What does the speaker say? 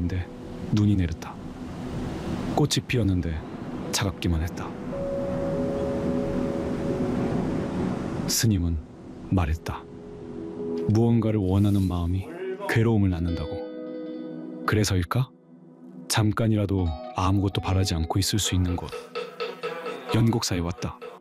밤인데 눈이 내렸다. 꽃이 피었는데 차갑기만 했다. 스님은 말했다. 무언가를 원하는 마음이 괴로움을 낳는다고. 그래서일까? 잠깐이라도 아무것도 바라지 않고 있을 수 있는 곳. 연곡사에 왔다.